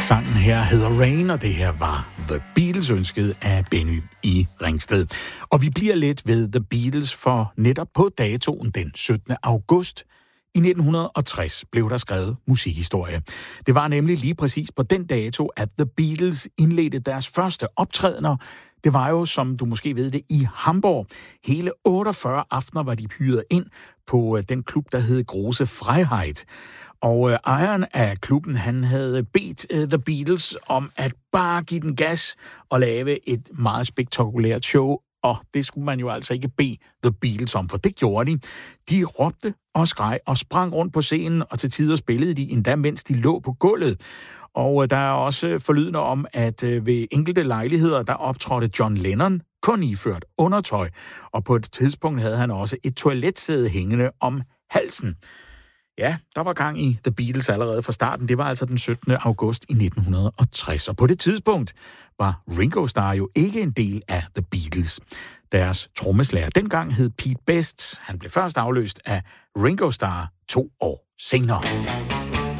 Sangen her hedder Rain, og det her var The Beatles, ønsket af Benny i Ringsted. Og vi bliver lidt ved The Beatles, for netop på datoen den 17. august i 1960 blev der skrevet musikhistorie. Det var nemlig lige præcis på den dato, at The Beatles indledte deres første optrædener. Det var jo, som du måske ved det, i Hamburg. Hele 48 aftener var de hyret ind på den klub, der hed Große Freiheit. Og ejeren af klubben, han havde bedt The Beatles om at bare give den gas og lave et meget spektakulært show. Og det skulle man jo altså ikke bede The Beatles om, for det gjorde de. De råbte og skreg og sprang rundt på scenen, og til tider spillede de endda, mens de lå på gulvet. Og der er også forlydende om, at ved enkelte lejligheder, der optrådte John Lennon kun iført undertøj. Og på et tidspunkt havde han også et toiletsæde hængende om halsen. Ja, der var gang i The Beatles allerede fra starten. Det var altså den 17. august i 1960. Og på det tidspunkt var Ringo Starr jo ikke en del af The Beatles. Deres trommeslager dengang hed Pete Best. Han blev først afløst af Ringo Starr 2 år senere.